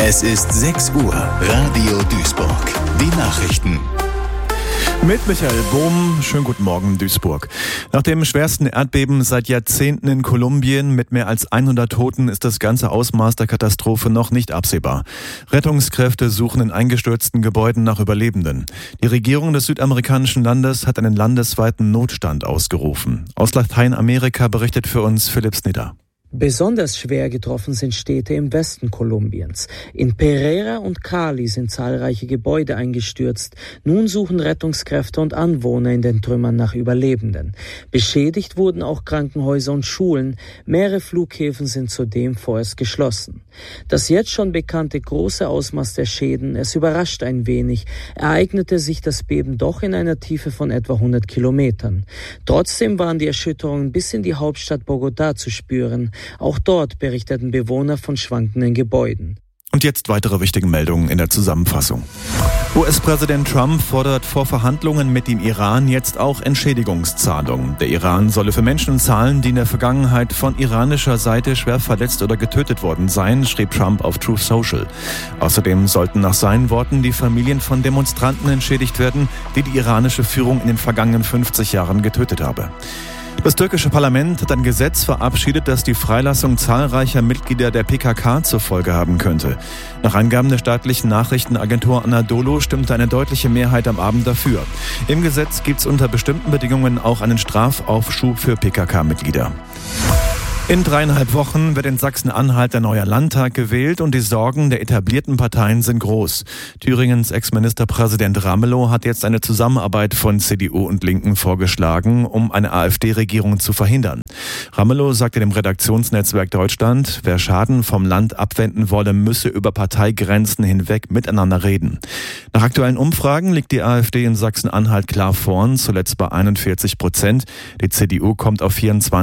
Es ist 6 Uhr, Radio Duisburg. Die Nachrichten. Mit Michael Bohm, schönen guten Morgen Duisburg. Nach dem schwersten Erdbeben seit Jahrzehnten in Kolumbien mit mehr als 100 Toten ist das ganze Ausmaß der Katastrophe noch nicht absehbar. Rettungskräfte suchen in eingestürzten Gebäuden nach Überlebenden. Die Regierung des südamerikanischen Landes hat einen landesweiten Notstand ausgerufen. Aus Lateinamerika berichtet für uns Philipp Snidder. Besonders schwer getroffen sind Städte im Westen Kolumbiens. In Pereira und Cali sind zahlreiche Gebäude eingestürzt. Nun suchen Rettungskräfte und Anwohner in den Trümmern nach Überlebenden. Beschädigt wurden auch Krankenhäuser und Schulen. Mehrere Flughäfen sind zudem vorerst geschlossen. Das jetzt schon bekannte große Ausmaß der Schäden, es überrascht ein wenig, ereignete sich das Beben doch in einer Tiefe von etwa 100 Kilometern. Trotzdem waren die Erschütterungen bis in die Hauptstadt Bogotá zu spüren. Auch dort berichteten Bewohner von schwankenden Gebäuden. Und jetzt weitere wichtige Meldungen in der Zusammenfassung. US-Präsident Trump fordert vor Verhandlungen mit dem Iran jetzt auch Entschädigungszahlungen. Der Iran solle für Menschen zahlen, die in der Vergangenheit von iranischer Seite schwer verletzt oder getötet worden seien, schrieb Trump auf Truth Social. Außerdem sollten nach seinen Worten die Familien von Demonstranten entschädigt werden, die die iranische Führung in den vergangenen 50 Jahren getötet habe. Das türkische Parlament hat ein Gesetz verabschiedet, das die Freilassung zahlreicher Mitglieder der PKK zur Folge haben könnte. Nach Angaben der staatlichen Nachrichtenagentur Anadolu stimmte eine deutliche Mehrheit am Abend dafür. Im Gesetz gibt es unter bestimmten Bedingungen auch einen Strafaufschub für PKK-Mitglieder. In 3,5 Wochen wird in Sachsen-Anhalt ein neuer Landtag gewählt und die Sorgen der etablierten Parteien sind groß. Thüringens Ex-Ministerpräsident Ramelow hat jetzt eine Zusammenarbeit von CDU und Linken vorgeschlagen, um eine AfD-Regierung zu verhindern. Ramelow sagte dem Redaktionsnetzwerk Deutschland, wer Schaden vom Land abwenden wolle, müsse über Parteigrenzen hinweg miteinander reden. Nach aktuellen Umfragen liegt die AfD in Sachsen-Anhalt klar vorn, zuletzt bei 41%. Die CDU kommt auf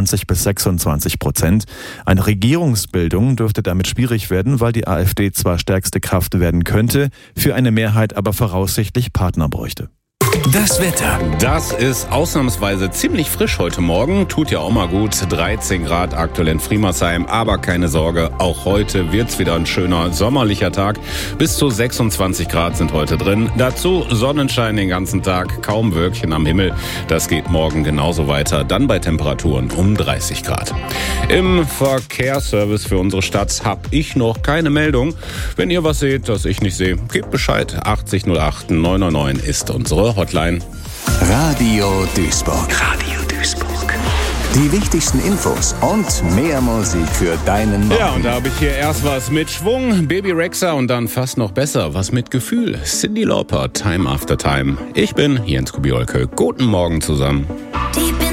24-26%. Eine Regierungsbildung dürfte damit schwierig werden, weil die AfD zwar stärkste Kraft werden könnte, für eine Mehrheit aber voraussichtlich Partner bräuchte. Das Wetter. Das ist ausnahmsweise ziemlich frisch heute Morgen. Tut ja auch mal gut. 13 Grad aktuell in Friemersheim. Aber keine Sorge, auch heute wird's wieder ein schöner sommerlicher Tag. Bis zu 26 Grad sind heute drin. Dazu Sonnenschein den ganzen Tag. Kaum Wölkchen am Himmel. Das geht morgen genauso weiter. Dann bei Temperaturen um 30 Grad. Im Verkehrsservice für unsere Stadt habe ich noch keine Meldung. Wenn ihr was seht, das ich nicht sehe, gebt Bescheid. 80 08 999 ist unsere Hotline. Radio Duisburg. Radio Duisburg. Die wichtigsten Infos und mehr Musik für deinen Morgen. Ja, und da habe ich hier erst was mit Schwung, Baby Rexha und dann fast noch besser, was mit Gefühl. Cyndi Lauper, Time After Time. Ich bin Jens Kubiolke. Guten Morgen zusammen.